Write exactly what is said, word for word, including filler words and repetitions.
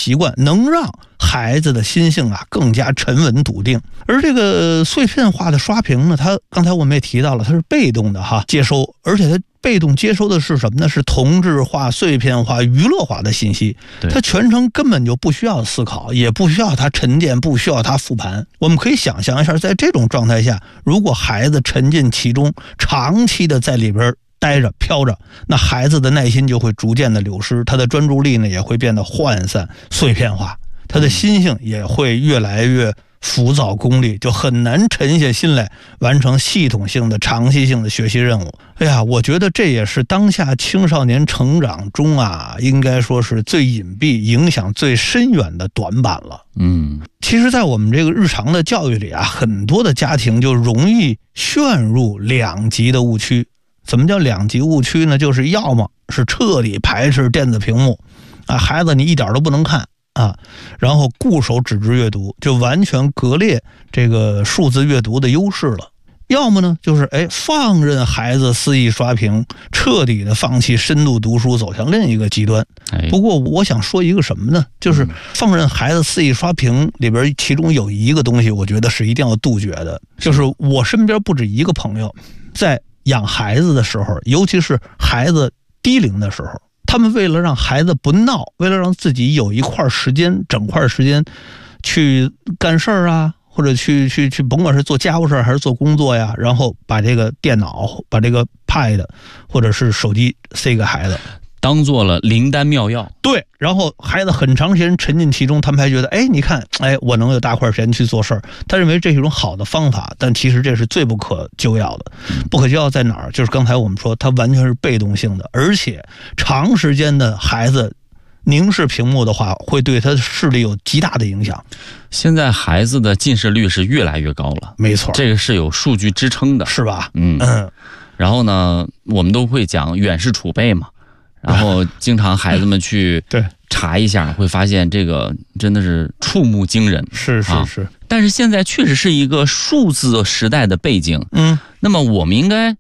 习惯，能让孩子的心性啊更加沉稳笃定。而这个碎片化的刷屏呢，它刚才我们也提到了，它是被动的哈接收，而且它被动接收的是什么呢？是同质化、碎片化、娱乐化的信息。它全程根本就不需要思考，也不需要它沉淀，不需要它复盘。我们可以想象一下，在这种状态下，如果孩子沉浸其中，长期的在里边待着飘着，那孩子的耐心就会逐渐的流失，他的专注力呢也会变得涣散碎片化，他的心性也会越来越浮躁功利，就很难沉下心来完成系统性的长期性的学习任务。哎呀，我觉得这也是当下青少年成长中啊，应该说是最隐蔽、影响最深远的短板了。 嗯， 其实在我们这个日常的教育里啊，很多的家庭就容易陷入两极的误区。怎么叫两极误区呢？就是要么是彻底排斥电子屏幕啊，孩子你一点都不能看啊，然后固守纸质阅读，就完全割裂这个数字阅读的优势了。要么呢，就是哎放任孩子肆意刷屏，彻底的放弃深度读书，走向另一个极端。不过我想说一个什么呢？就是放任孩子肆意刷屏里边，其中有一个东西，我觉得是一定要杜绝的，就是我身边不止一个朋友，在养孩子的时候，尤其是孩子低龄的时候，他们为了让孩子不闹，为了让自己有一块时间，整块时间去干事儿啊，或者去去去，甭管是做家务事还是做工作呀，然后把这个电脑、把这个 pad 或者是手机塞给孩子， 当做了灵丹妙药。 对，然后孩子很长时间沉浸其中，他们还觉得，哎，你看，哎，我能有大块时间去做事儿。他认为这是一种好的方法，但其实这是最不可救药的。不可救药在哪儿？就是刚才我们说，它完全是被动性的，而且长时间的孩子凝视屏幕的话，会对他的视力有极大的影响。 现在孩子的近视率是越来越高了， 没错， 这个是有数据支撑的， 是吧？ 嗯嗯。 然后呢，我们都会讲远视储备嘛。然后经常孩子们去对查一下，会发现这个真的是触目惊人。 是是是、啊。 但是现在确实是一个数字时代的背景， 嗯， 那么我们应该